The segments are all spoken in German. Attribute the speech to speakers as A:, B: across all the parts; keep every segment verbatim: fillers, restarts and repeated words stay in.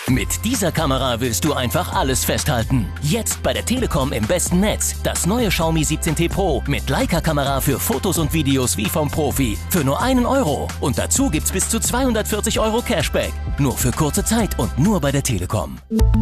A: Mit dieser Kamera willst du einfach alles festhalten. Jetzt bei der Telekom im besten Netz. Das neue Xiaomi siebzehn T Pro mit Leica-Kamera für Fotos und Videos wie vom Profi. Für nur einen Euro. Und dazu gibt's bis zu zweihundertvierzig Euro Cashback. Nur für kurze Zeit und nur bei der Telekom.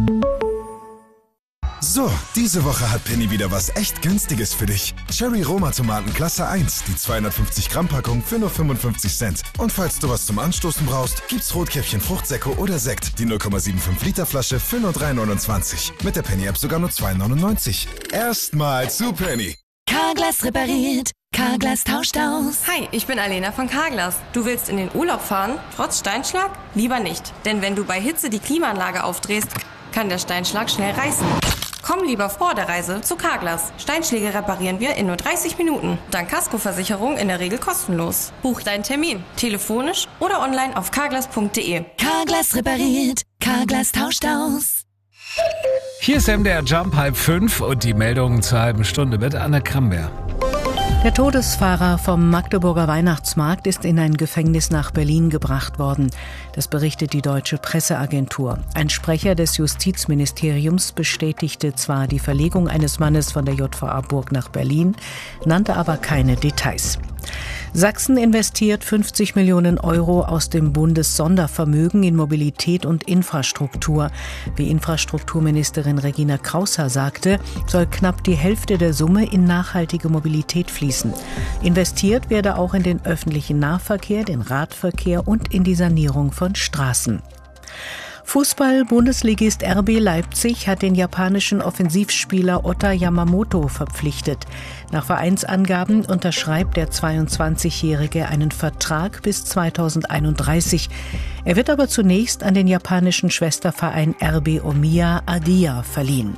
B: So, diese Woche hat Penny wieder was echt Günstiges für dich. Cherry Roma Tomaten Klasse eins, die zweihundertfünfzig Gramm Packung für nur fünfundfünfzig Cent. Und falls du was zum Anstoßen brauchst, gibt's Rotkäppchen Fruchtsäcko oder Sekt, die null Komma fünfundsiebzig Liter Flasche für nur drei neunundzwanzig. Mit der Penny App sogar nur zwei neunundneunzig. Erstmal zu Penny.
C: Carglass repariert, Carglass tauscht aus.
D: Hi, ich bin Alena von Carglass. Du willst in den Urlaub fahren, trotz Steinschlag? Lieber nicht, denn wenn du bei Hitze die Klimaanlage aufdrehst, kann der Steinschlag schnell reißen. Komm lieber vor der Reise zu Carglass. Steinschläge reparieren wir in nur dreißig Minuten. Dank Kaskoversicherung in der Regel kostenlos. Buch deinen Termin, telefonisch oder online auf carglass punkt de.
C: Carglass repariert, Carglass tauscht aus.
E: Hier ist M D R Jump halb fünf und die Meldungen zur halben Stunde mit Anne Kramberg.
F: Der Todesfahrer vom Magdeburger Weihnachtsmarkt ist in ein Gefängnis nach Berlin gebracht worden. Das berichtet die Deutsche Presseagentur. Ein Sprecher des Justizministeriums bestätigte zwar die Verlegung eines Mannes von der J V A Burg nach Berlin, nannte aber keine Details. Sachsen investiert fünfzig Millionen Euro aus dem Bundessondervermögen in Mobilität und Infrastruktur. Wie Infrastrukturministerin Regina Kraushaar sagte, soll knapp die Hälfte der Summe in nachhaltige Mobilität fließen. Investiert werde auch in den öffentlichen Nahverkehr, den Radverkehr und in die Sanierung von Straßen. Fußball-Bundesligist R B Leipzig hat den japanischen Offensivspieler Ota Yamamoto verpflichtet. Nach Vereinsangaben unterschreibt der zweiundzwanzigjährige einen Vertrag bis zweitausendeinunddreißig. Er wird aber zunächst an den japanischen Schwesterverein R B Omiya Adia verliehen.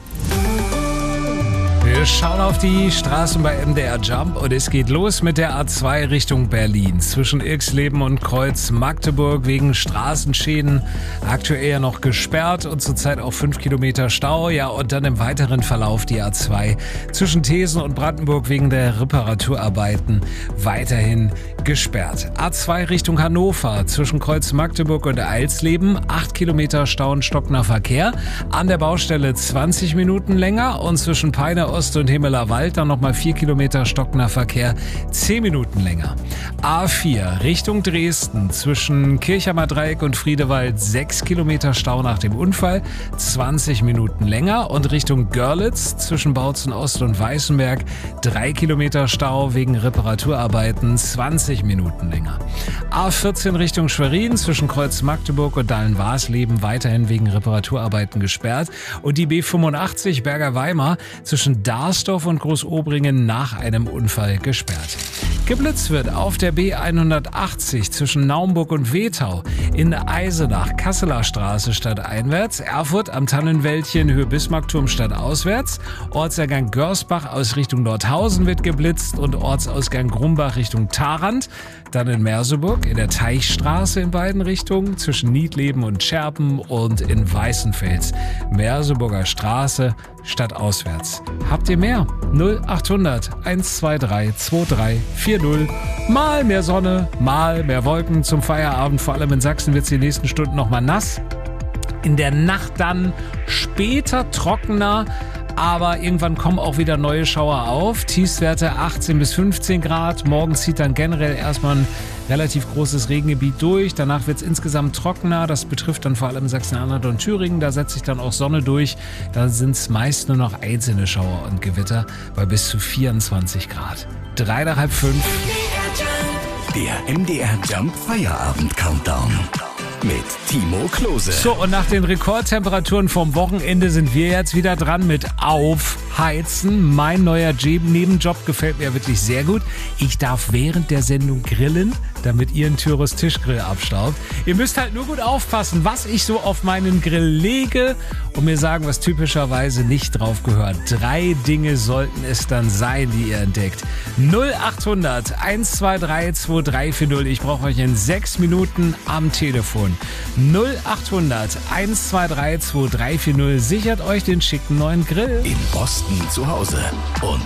E: Wir schauen auf die Straßen bei M D R Jump und es geht los mit der A zwei Richtung Berlin. Zwischen Irxleben und Kreuz Magdeburg wegen Straßenschäden aktuell ja noch gesperrt und zurzeit auch fünf Kilometer Stau. Ja, und dann im weiteren Verlauf die A zwei zwischen Thesen und Brandenburg wegen der Reparaturarbeiten weiterhin gesperrt. A zwei Richtung Hannover zwischen Kreuz Magdeburg und Eilsleben acht Kilometer Stau und stockender Verkehr. An der Baustelle zwanzig Minuten länger und zwischen Peine Ost und Himmeler Wald dann nochmal vier Kilometer stockender Verkehr, zehn Minuten länger. A vier Richtung Dresden zwischen Kirchheimer Dreieck und Friedewald sechs Kilometer Stau nach dem Unfall, zwanzig Minuten länger. Und Richtung Görlitz zwischen Bautzen Ost und Weißenberg drei Kilometer Stau wegen Reparaturarbeiten, zwanzig Minuten länger. A vierzehn Richtung Schwerin zwischen Kreuz Magdeburg und Dahlen-Warsleben weiterhin wegen Reparaturarbeiten gesperrt. Und die B fünfundachtzig Berger-Weimar zwischen Darsdorf und Großobringen nach einem Unfall gesperrt. Geblitzt wird auf der B hundertachtzig zwischen Naumburg und Wetau, in Eisenach, Kasseler Straße stadteinwärts, Erfurt am Tannenwäldchen Höhe Bismarckturm stadtauswärts, Ortsausgang Görsbach aus Richtung Nordhausen wird geblitzt und Ortsausgang Grumbach Richtung Tharandt, dann in Merseburg in der Teichstraße in beiden Richtungen zwischen Niedleben und Scherpen und in Weißenfels, Merseburger Straße stadtauswärts. Habt ihr mehr? null achthundert eins zwei drei zwei drei vier null. Mal mehr Sonne, mal mehr Wolken zum Feierabend. Vor allem in Sachsen wird es die nächsten Stunden noch mal nass. In der Nacht dann später trockener, aber irgendwann kommen auch wieder neue Schauer auf. Tiefstwerte achtzehn bis fünfzehn Grad. Morgen zieht dann generell erstmal ein relativ großes Regengebiet durch. Danach wird es insgesamt trockener. Das betrifft dann vor allem Sachsen-Anhalt und Thüringen. Da setzt sich dann auch Sonne durch. Da sind es meist nur noch einzelne Schauer und Gewitter bei bis zu vierundzwanzig Grad. Drei nach halb fünf.
A: Der M D R Jump Feierabend Countdown mit Timo Klose.
E: So, und nach den Rekordtemperaturen vom Wochenende sind wir jetzt wieder dran mit Aufheizen. Mein neuer Nebenjob gefällt mir wirklich sehr gut. Ich darf während der Sendung grillen, damit ihr einen Tyros Tischgrill abstaubt. Ihr müsst halt nur gut aufpassen, was ich so auf meinen Grill lege und mir sagen, was typischerweise nicht drauf gehört. Drei Dinge sollten es dann sein, die ihr entdeckt. null achthundert eins zwei drei zwei drei vier null. Ich brauche euch in sechs Minuten am Telefon. null achthundert eins zwei drei zwei drei vier null. Sichert euch den schicken neuen Grill.
A: In Boston zu Hause und